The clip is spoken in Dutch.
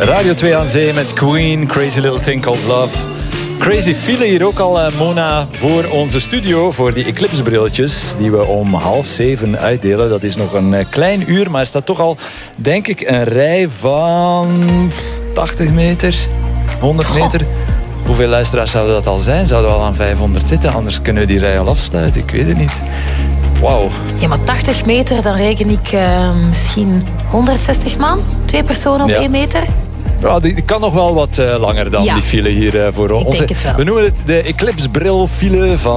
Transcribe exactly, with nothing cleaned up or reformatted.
Radio twee aan zee met Queen, Crazy Little Thing Called Love. Crazy file hier ook al, uh, Mona, voor onze studio, voor die Eclipse brilletjes die we om half zeven uitdelen. Dat is nog een uh, klein uur, maar er staat toch al, denk ik, een rij van tachtig meter, honderd meter. Goh. Hoeveel luisteraars zouden dat al zijn? Zouden we al aan vijfhonderd zitten? Anders kunnen we die rij al afsluiten. Ik weet het niet. Wauw. Ja, maar tachtig meter, dan reken ik uh, misschien honderdzestig man. Twee personen op ja. één meter. Ja, die, die kan nog wel wat uh, langer dan ja. die file hier uh, voor ons. Ik denk het wel. We noemen het de Eclipse bril file van